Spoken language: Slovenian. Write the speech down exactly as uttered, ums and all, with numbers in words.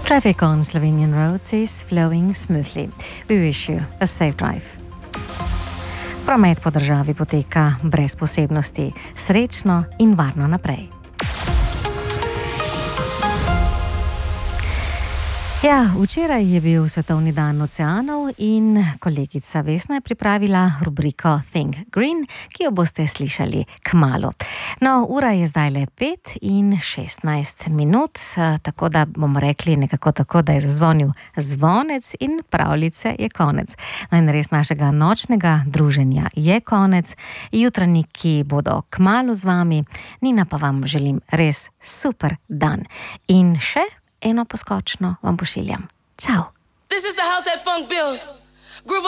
Traffic on Slovenian roads is flowing smoothly. We wish you a safe drive. Promet po državi poteka brez posebnosti, srečno in varno naprej. Ja, včeraj je bil Svetovni dan oceanov in kolegica Vesna je pripravila rubriko Think Green, ki jo boste slišali kmalu. No, ura je zdaj le pet in šestnajst minut, tako da bomo rekli nekako tako, da je zazvonil zvonec in pravljice je konec. No in res našega nočnega druženja je konec, jutranjiki bodo kmalu z vami, Nina pa vam želim res super dan. In še eno poskočno vam pošiljam. Čau!